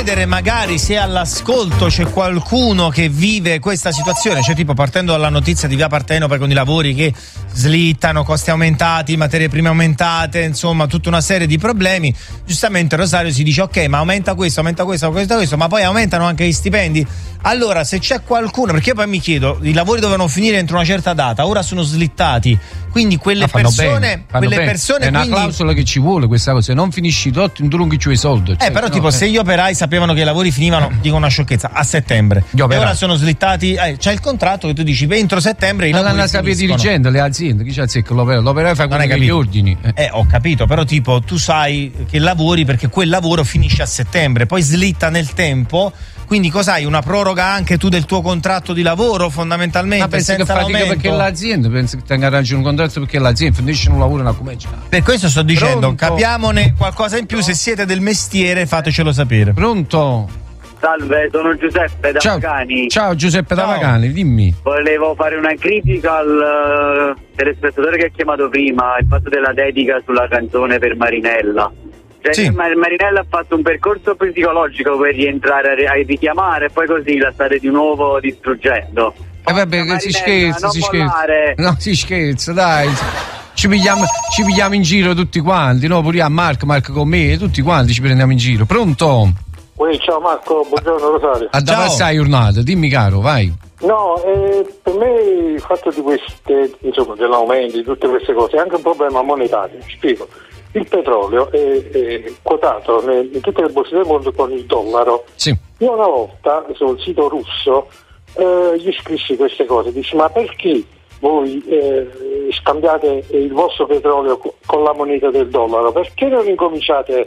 Magari se all'ascolto c'è qualcuno che vive questa situazione, cioè tipo partendo dalla notizia di Via Partenope con i lavori che slittano, costi aumentati, materie prime aumentate, insomma tutta una serie di problemi, giustamente Rosario si dice ok, ma aumenta questo, ma poi aumentano anche gli stipendi. Allora se c'è qualcuno, perché io poi mi chiedo, i lavori dovevano finire entro una certa data, ora sono slittati, quindi quelle persone è una clausola che ci vuole questa cosa, se non finisci tutto non chi c'è i soldi, cioè, però tipo se gli operai sapevano che i lavori finivano, dico una sciocchezza, a settembre e ora sono slittati, c'è il contratto che tu dici entro settembre i lavori finiscono. Non la dirigente, le aziende, chi c'è l'operaio fa quello che gli ordini. Ho capito, però tipo tu sai che lavori perché quel lavoro finisce a settembre, poi slitta nel tempo. Quindi cos'hai? Una proroga anche tu del tuo contratto di lavoro fondamentalmente? Ma pensi senza che fatica l'aumento? Perché l'azienda pensa che tenga arrangiato un contratto perché l'azienda finisce un lavoro una come. Per questo sto dicendo, capiamone qualcosa in più, se siete del mestiere fatelo sapere. Pronto? Salve, sono Giuseppe da Vagani. Ciao Giuseppe da Vagani, dimmi. Volevo fare una critica al telespettatore che ha chiamato prima, il fatto della dedica sulla canzone per Marinella. Cioè, sì. Marinella ha fatto un percorso psicologico per rientrare a richiamare e poi così la state di nuovo distruggendo. Vabbè, che si scherza, No, si scherza, dai. Ci pigliamo in giro tutti quanti, no? Pure a Marco con me, tutti quanti ci prendiamo in giro. Pronto? Ciao Marco, buongiorno Rosario. A da passare giornata, dimmi caro, vai. No, per me il fatto di queste, insomma, dell'aumento di tutte queste cose è anche un problema monetario, spiego. Il petrolio è quotato in tutte le borse del mondo con il dollaro. Sì. Io una volta sul sito russo gli scrissi queste cose, dici ma perché voi scambiate il vostro petrolio con la moneta del dollaro? Perché non incominciate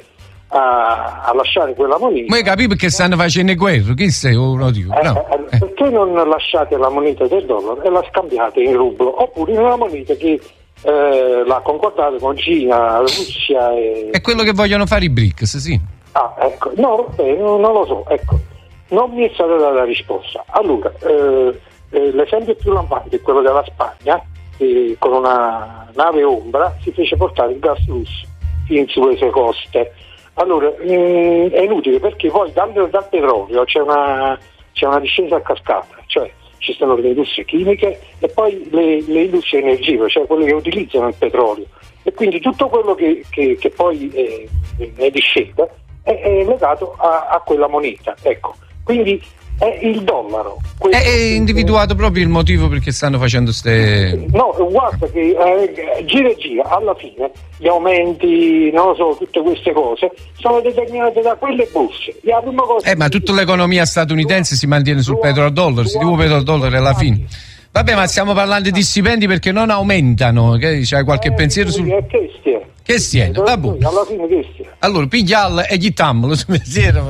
a lasciare quella moneta? Ma capi perché stanno facendo guerra? Chi sei? Perché non lasciate la moneta del dollaro e la scambiate in rublo oppure in una moneta che l'ha concordato con Cina, Russia e... È quello che vogliono fare i BRICS, sì. Ecco, no, non lo so, ecco, non mi è stata data risposta. Allora, l'esempio più lampante è quello della Spagna, che con una nave ombra si fece portare il gas russo fin sulle sue coste. Allora, è inutile perché poi dal petrolio c'è una discesa a cascata, cioè ci sono le industrie chimiche e poi le industrie energive, cioè quelle che utilizzano il petrolio, e quindi tutto quello che poi ne discende è legato a quella moneta, ecco, quindi è il dollaro. È individuato proprio il motivo perché stanno facendo No, guarda che gira e gira, alla fine gli aumenti, non lo so, tutte queste cose sono determinate da quelle borse. La prima cosa ma tutta l'economia statunitense si mantiene sul petrodollaro, si divide petrodollaro alla fine. Vabbè, ma stiamo parlando di stipendi perché non aumentano, c'hai qualche pensiero sul... Che stiene? Vabbè. Alla fine che stiene? Allora, pigliarla e ghittammelo sul pensiero.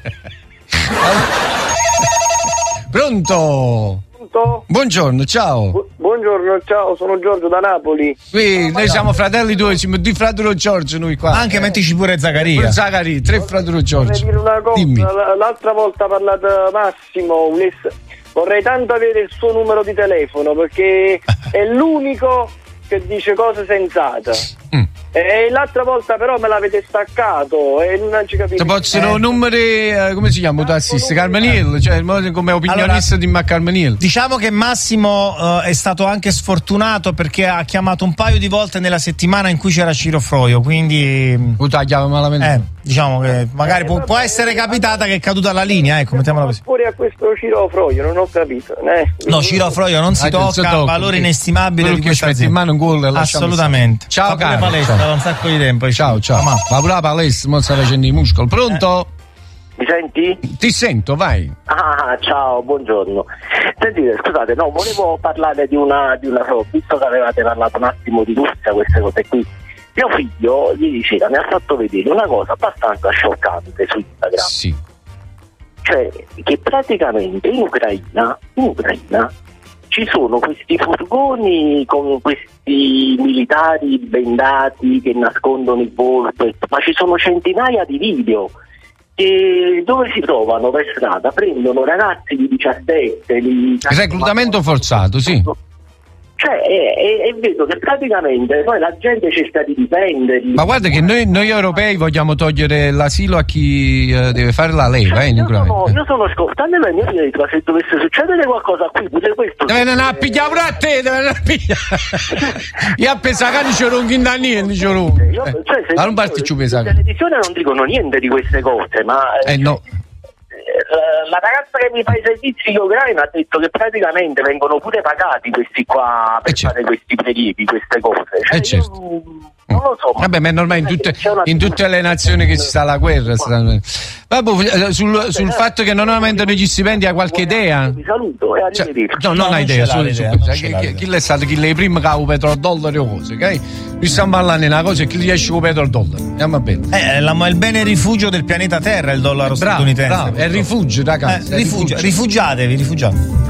Pronto? Buongiorno, ciao. Buongiorno, ciao, sono Giorgio da Napoli. Qui, noi siamo fratelli due, di fratello Giorgio noi qua. Anche mettici pure Zaccaria. Zaccaria, tre fratello Giorgio. Vorrei dire una cosa, dimmi. L'altra volta ha parlato Massimo, vorrei tanto avere il suo numero di telefono perché è l'unico che dice cose sensate. E l'altra volta però me l'avete staccato e non ci capisco. Possono numeri, come si chiama? Tassista Carmaniel, cioè come opinionista di Carmaniel. Diciamo che Massimo è stato anche sfortunato perché ha chiamato un paio di volte nella settimana in cui c'era Ciro Froio, quindi diciamo che magari può essere capitata che è caduta la linea, ecco, mettiamola così. Pure a questo Ciro Froio non ho capito. No, Ciro Froio non si tocca, valore inestimabile di questa azienda. In mano un gol, assolutamente. Ciao caro. Da un sacco di tempo. Ciao. Ma pure la palestra, non sta facendo i muscoli. Pronto? Mi senti? Ti sento, vai. Ciao, buongiorno. Sentite, scusate, volevo parlare di una cosa, visto che avevate parlato un attimo di Russia, queste cose qui. Mio figlio ieri sera mi ha fatto vedere una cosa abbastanza scioccante su Instagram. Sì. Cioè, che praticamente in Ucraina ci sono questi furgoni con questi militari bendati che nascondono il volto, ma ci sono centinaia di video dove si trovano per strada, prendono ragazzi di 17 reclutamento forzato, sì. Cioè, e vedo che praticamente poi la gente cerca di difenderli. Ma guarda che noi europei vogliamo togliere l'asilo a chi deve fare la leva, io sono ascoltando la mia vita, se dovesse succedere qualcosa qui, pure questo. Deve andare a pigliare a te, deve andare a pigliare. Io a pensare che c'è un niente, c'è un. Ma non parti più pesare. In televisione non dicono niente di queste cose, ma. No. La ragazza che mi fa i servizi in Ucraina ha detto che praticamente vengono pure pagati questi qua per fare questi prelievi, queste cose. Cioè, non lo so. Vabbè, ma è normale in tutte le nazioni che ci sta la guerra. Vabbè, sul fatto che non aumentano gli stipendi, hai qualche idea? Vi saluto e arrivederci. No, non hai idea. Chi è stato chi è prima che ha un petrodollaro o cose, ok? Noi stiamo parlando di una cosa e chi riesce con il petrodollaro. Andiamo bene. È il bene rifugio del pianeta Terra, il dollaro statunitense. Bravo, è rifugio, ragazzi. Rifugiatevi.